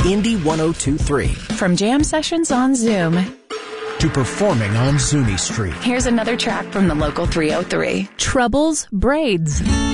Indy 102.3. From jam sessions on Zoom to performing on Zuni Street. Here's another track from the local 303. Troubles Braids.